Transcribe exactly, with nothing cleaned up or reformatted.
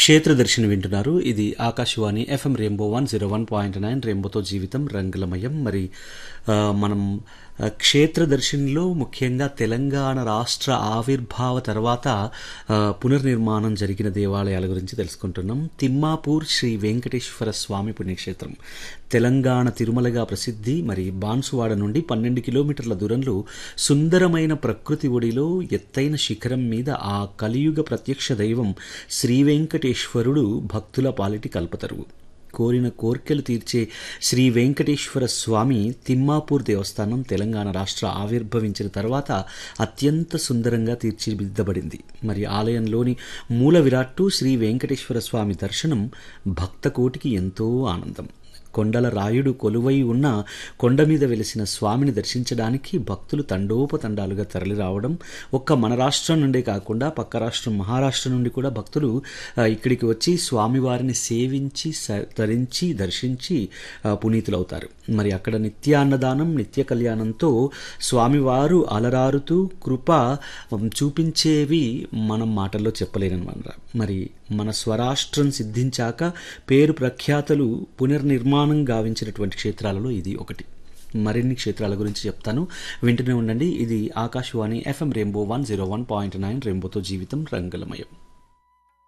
క్షేత్రదర్శిని వింటున్నారు. ఇది Akashvani FM rainbow one zero one point nine రెయిన్బోతో జీవితం రంగులమయం. మరి ఆ, మనం ఆ, క్షేత్రదర్శినిలో ముఖ్యంగా తెలంగాణ రాష్ట్ర ఆవిర్భావ తర్వాత ఆ, పునర్నిర్మాణం జరిగిన దేవాలయాల గురించి తెలుసుకుంటున్నాం. తిమ్మాపూర్ శ్రీ వెంకటేశ్వర స్వామి పుణ్యక్షేత్రం తెలంగాణ తిరుమలగా ప్రసిద్ధి. మరి బాన్సువాడ నుండి పన్నెండు కిలోమీటర్ల దూరంలో సుందరమైన ప్రకృతి ఒడిలో ఎత్తైన శిఖరం మీద ఆ కలియుగ ప్రత్యక్ష దైవం శ్రీ వెంకటేశ్వరుడు భక్తుల పాలిటి కల్పతరువు. కోరిన కోర్కెలు తీర్చే శ్రీ వెంకటేశ్వర స్వామి తిమ్మాపూర్ దేవస్థానం తెలంగాణ రాష్ట్ర ఆవిర్భవించిన తర్వాత అత్యంత సుందరంగా తీర్చిదిద్దబడింది. మరి ఆలయంలోని మూల విరాట్టు శ్రీ వెంకటేశ్వర స్వామి దర్శనం భక్త కోటికి ఎంతో ఆనందం. కొండల రాయుడు కొలువై ఉన్న కొండ మీద వెలిసిన స్వామిని దర్శించడానికి భక్తులు తండోపతండాలుగా తరలిరావడం, ఒక్క మన రాష్ట్రం నుండే కాకుండా పక్క రాష్ట్రం మహారాష్ట్ర నుండి కూడా భక్తులు ఆ, ఇక్కడికి వచ్చి స్వామివారిని సేవించి స- తరించి దర్శించి ఆ, పునీతులవుతారు. మరి అక్కడ నిత్యాన్నదానం నిత్య కళ్యాణంతో స్వామివారు అలరారుతూ కృప ఉమ్, చూపించేవి మనం మాటల్లో చెప్పలేనమాట. మరి మన స్వరాష్ట్రం సిద్ధించాక పేరు ప్రఖ్యాతలు పునర్నిర్మాణం గావించినటువంటి క్షేత్రాలలో ఇది ఒకటి. మరిన్ని క్షేత్రాల గురించి చెప్తాను, వింటూనే ఉండండి. ఇది Akashvani FM rainbow one zero one point nine రెయిన్బోతో జీవితం రంగులమయం.